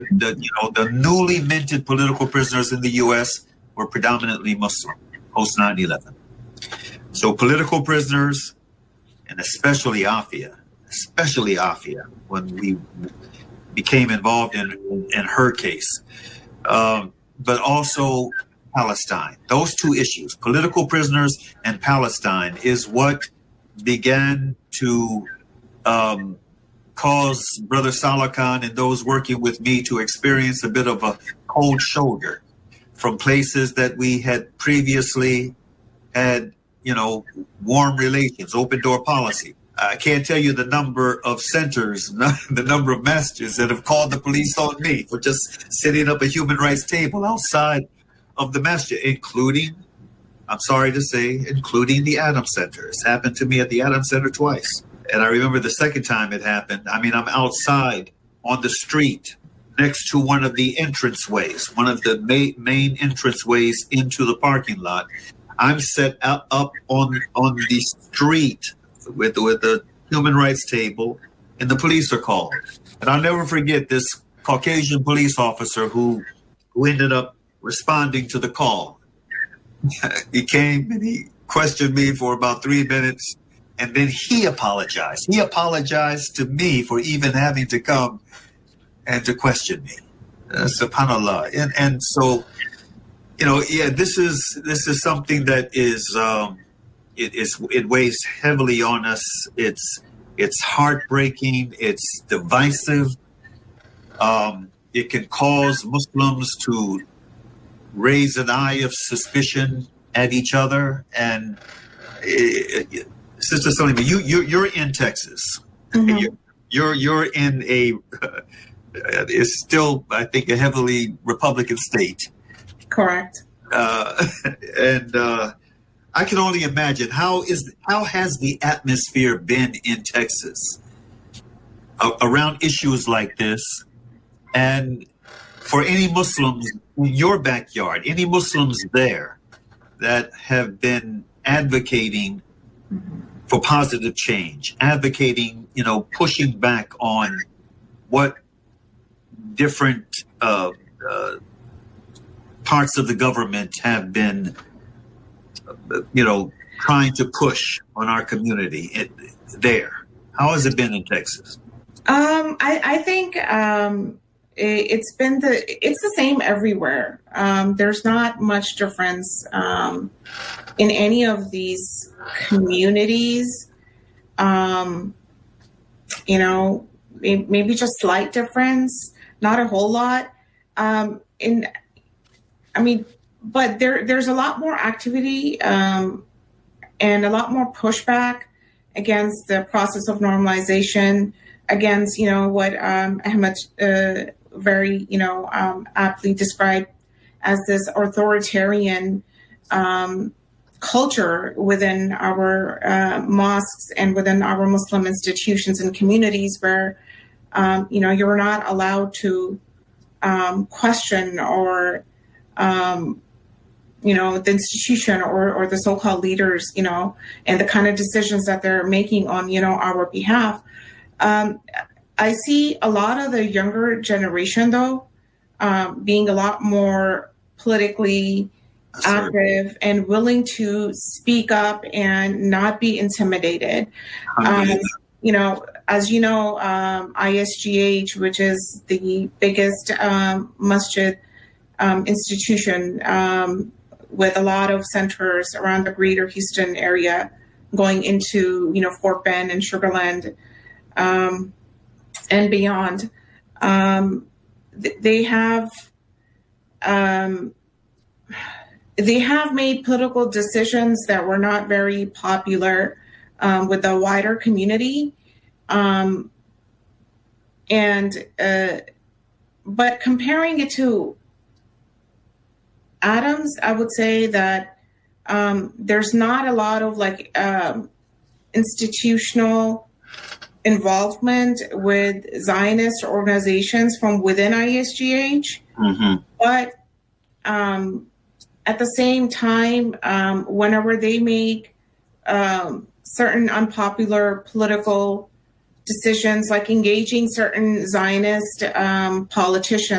The newly minted political prisoners in the U.S. were predominantly Muslim post 9/11. So political prisoners, and especially Afia, when we became involved in her case, but also Palestine. Those two issues, political prisoners and Palestine, is what began to cause Brother Salah Khan and those working with me to experience a bit of a cold shoulder from places that we had previously had, warm relations, open door policy. I can't tell you the number of centers, the number of masjids that have called the police on me for just setting up a human rights table outside of the masjid, including, I'm sorry to say, including the Adams Center. It's happened to me at the Adams Center twice. And I remember the second time it happened, I'm outside on the street next to one of the entranceways, one of the main entranceways into the parking lot. I'm set up on the street with the human rights table, and the police are called. And I'll never forget this Caucasian police officer who ended up responding to the call. He came and he questioned me for about 3 minutes, and then he apologized. He apologized to me for even having to come and to question me. SubhanAllah. And so, this is something that is it weighs heavily on us. It's heartbreaking. It's divisive. It can cause Muslims to raise an eye of suspicion at each other. And Sister Salima, you're in Texas. Mm-hmm. You're in a it's still, I think, a heavily Republican state. Correct. And I can only imagine how has the atmosphere been in Texas around issues like this, and for any Muslims in your backyard, any Muslims there that have been advocating for positive change, advocating, pushing back on what different parts of the government have been, trying to push on our community there. How has it been in Texas? I think it's the same everywhere. There's not much difference in any of these communities. Maybe just slight difference, not a whole lot. But there's a lot more activity and a lot more pushback against the process of normalization, against, what Ahmed very, aptly described as this authoritarian culture within our mosques and within our Muslim institutions and communities where, you're not allowed to question or the institution or the so-called leaders, and the kind of decisions that they're making on, our behalf. I see a lot of the younger generation, though, being a lot more politically active and willing to speak up and not be intimidated. As you know, ISGH, which is the biggest masjid institution with a lot of centers around the greater Houston area, going into, Fort Bend and Sugar Land and beyond. They have made political decisions that were not very popular with the wider community. But comparing it to Adams, I would say that there's not a lot of institutional involvement with Zionist organizations from within ISGH. Mm-hmm. But at the same time, whenever they make certain unpopular political decisions like engaging certain Zionist politicians